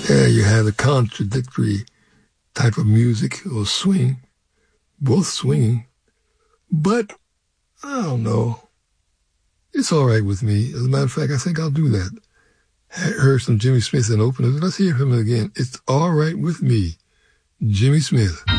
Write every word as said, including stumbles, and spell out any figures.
Yeah, you have a contradictory type of music or swing, both swinging. But I don't know. It's all right with me. As a matter of fact, I think I'll do that. I heard some Jimmy Smith in openers. Let's hear him again. It's all right with me. Jimmy Smith.